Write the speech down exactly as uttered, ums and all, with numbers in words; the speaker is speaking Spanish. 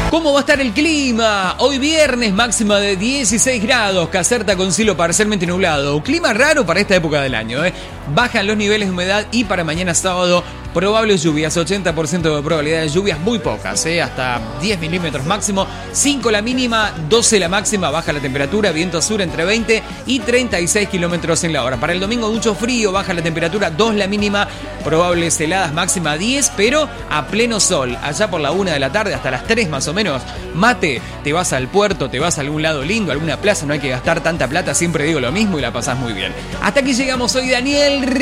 ¿Cómo va a estar el clima? Hoy viernes, máxima de dieciséis grados, Caserta con cielo parcialmente nublado. Clima raro para esta época del año, ¿eh? Bajan los niveles de humedad y para mañana sábado probables lluvias, ochenta por ciento de probabilidad de lluvias, muy pocas, ¿eh? Hasta diez milímetros máximo, cinco la mínima, doce la máxima, baja la temperatura, viento sur entre veinte y treinta y seis kilómetros en la hora. Para el domingo mucho frío, baja la temperatura, dos la mínima, probables heladas máxima diez, pero a pleno sol, allá por la una de la tarde hasta las tres más o menos. Mate, te vas al puerto, te vas a algún lado lindo, a alguna plaza, no hay que gastar tanta plata, siempre digo lo mismo y la pasás muy bien. Hasta aquí llegamos hoy, Daniel.